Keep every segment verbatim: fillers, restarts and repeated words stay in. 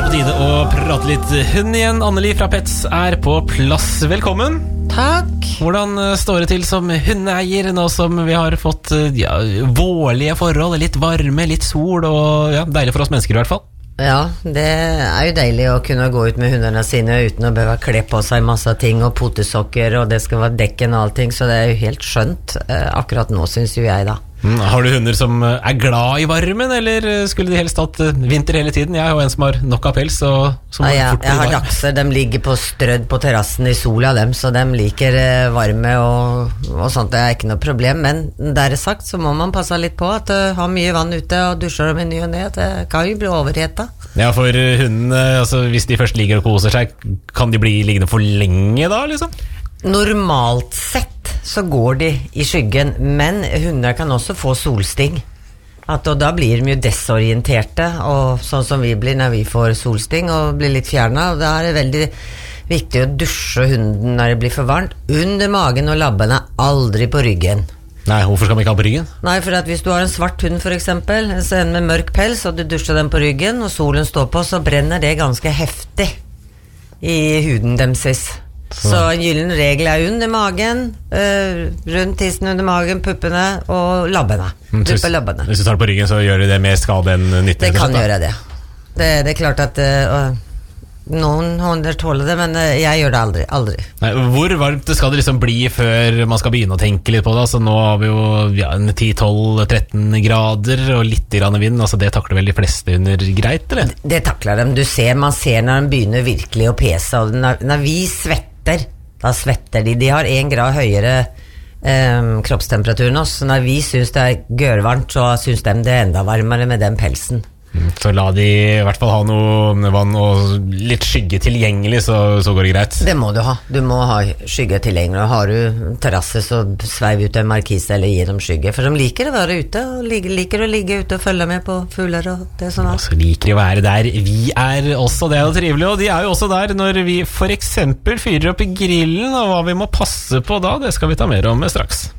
på tide å prate litt hund igjen. Anneli fra Pets er på plass. Velkommen. Takk. Hvordan står det til som hundeeier nå som vi har fått ja, vårlige forhold, litt varme, litt sol og ja, deilig for oss mennesker i hvert fall? Ja, det er jo deilig å kunne gå ut med hundene sine uten å behøve kle på seg masse ting og potesokker, og det skal være dekken og allting, så det er jo helt skjønt eh, akkurat nå, synes jo jeg da. Mm, har du hunder som er glad i varmen, eller skulle de helst hatt vinter hele tiden? Jeg har jo en som har nok av pels. Og, som ja, ja, fort jeg har var. dachser, de ligger på strødd på terrassen i sola dem, så de liker eh, varme og, og sånt, det er ikke noe problem, men der er sagt så må man passe litt på at uh, ha mye vann ute og dusjer dem i ny og ned, det kan jo bli overheta. Ja, for hundene, altså, hvis de først ligger og koser seg, kan de bli liggende for lenge da, liksom? Normalt sett så går de i skyggen, men hunder kan også få solsting. At, og da blir de jo desorienterte, og sånn som vi blir når vi får solsting og blir litt fjernet, og da er det veldig viktig å dusje hunden når det blir for varmt, under magen og labbene, aldri på ryggen. Nei, hvorfor skal man ikke ha på ryggen? Nei, for at hvis du har en svart hund for eksempel, en med mørk pels, og du dusjer den på ryggen, og solen står på, så brenner det ganske heftig i huden demses. Så, så en gyllen regel er under magen, øh, rundt tissen under magen, puppene og labbene. Mm, hvis, labbene. Hvis du tar det på ryggen, så gjør det det mer skade enn nytte? Det kan gjøre det. det. Det er klart at øh, noen hunder tåler det, men øh, jeg gjør det aldri. aldri. Nei, hvor varmt skal det liksom bli før man skal begynne å tenke litt på det? Altså, nå har vi jo ja, ti tolv tretten grader og litt grann vind. Altså, det takler vel de fleste hunder greit, eller? Det, det takler dem. Du ser, man ser når de begynner virkelig å pese. Og når, når vi svetter, da svetter de. De har en grad høyere eh, kroppstemperatur enn oss. Når vi synes det er gørvarmt, så synes de det er enda varmere med den pelsen. Så la de i hvert fall ha noe vann og litt skygge tilgjengelig, så, så går det greit. Det må du ha. Du må ha skygge tilgjengelig. Og har du terrasse, så sveiv ut en markise eller gi dem skygge. For de liker å være ute, og liker å ligge ute og følge med på fugler og det sånn. Ja, så liker de å være der vi er også, det er jo trivelig. Og de er jo også der når vi for eksempel fyrer opp i grillen, og hva vi må passe på da, det skal vi ta mer om straks.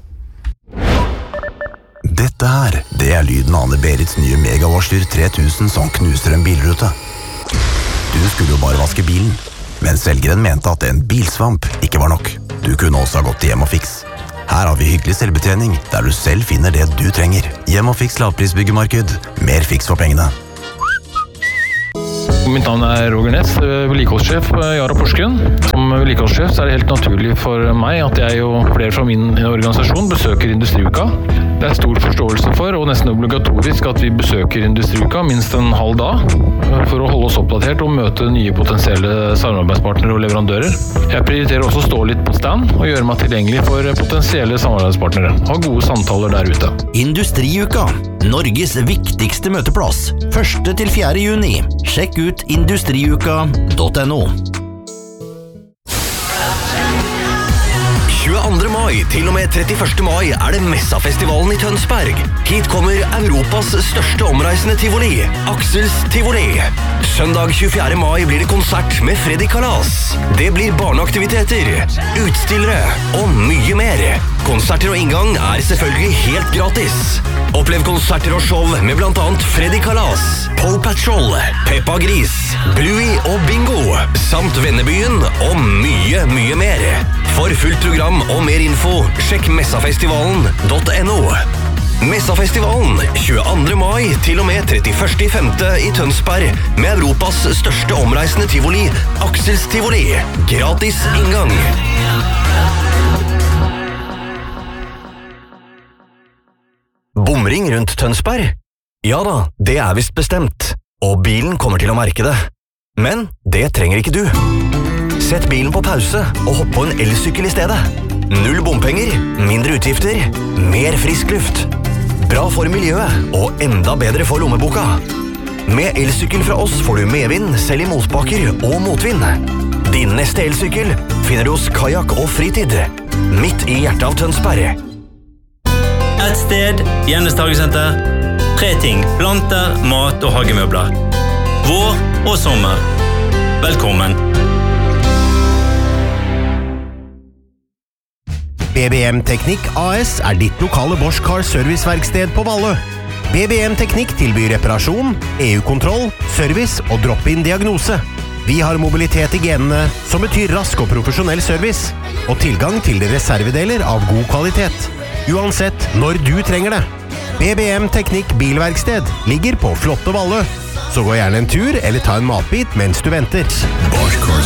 Dette her, det er lyden av Anne-Berits nye Megavarsler tre tusen som knuser en bilrute. Du skulle jo bare vaske bilen, men selgeren mente at en bilsvamp ikke var nok. Du kunne også ha gått til Hjem og Fix. Her har vi hyggelig selvbetjening, der du selv finner det du trenger. Hjem og Fix lavprisbyggemarked. Mer fiks for pengene. Mitt navn er Roger Ness, vedlikeholdssjef i Yara Porsgrunn. Som vedlikeholdssjef så er det helt naturlig for meg at jeg og flere fra min organisasjon besøker Industriuka. Det er stor forståelse for, og nesten obligatorisk, at vi besøker Industriuka minst en halv dag for å holde oss oppdatert og møte nye potensielle samarbeidspartnere og leverandører. Jeg prioriterer også å stå litt på stand og gjøre meg tilgjengelig for potensielle samarbeidspartnere. Ha gode samtaler der ute. Industriuka, Norges viktigste møteplass. første til fjerde juni. Sjekk ut industriuka punktum no. tjueandre mai til og med trettiførste mai er det Messafestivalen i Tønsberg. Hit kommer Europas største omreisende tivoli, Axels Tivoli. Søndag tjuefjerde mai blir det konsert med Freddy Kalas. Det blir barneaktiviteter, utstillere og mye mer. Konserter og inngang er selvfølgelig helt gratis. Opplev konserter og show med blant annet Freddy Kalas, Paw Patrol, Peppa Gris, Bluey og Bingo, samt Vennebyen og mye, mye mer. For fullt program og mer info, sjekk messafestivalen punktum no. Messafestivalen tjueandre mai til og med trettiførste femte i Tønsberg med Europas største omreisende tivoli, Axels Tivoli. Gratis inngang. Bomring rundt Tønsberg? Ja da, det er vist bestemt. Og bilen kommer til å merke det. Men det trenger ikke du. Sett bilen på pause og hopp på en elsykkel i stedet. Null bompenger, mindre utgifter, mer frisk luft. Bra for miljøet og enda bedre for lommeboka. Med elsykkel fra oss får du medvind selv i motbakker og motvind. Din neste elsykkel finner du hos Kajak og Fritid, midt i hjertet av Tønsberg. Et sted, Gjemnes Hagesenter. Tre ting, planter, mat og hagemøbler. Vår og sommer. Velkommen. B B M Teknikk A S er ditt lokale Bosch Car Serviceverksted på Valle. B B M Teknikk tilbyr reparasjon, E U-kontroll, service og drop-in diagnose. Vi har mobilitet i genene, som betyr rask og profesjonell service, og tilgang til reservedeler av god kvalitet. Uansett når du trenger det. B B M Teknikk Bilverksted ligger på Flotte Valle. Så gå gjerne en tur eller ta en matbit mens du venter. Bosch Cars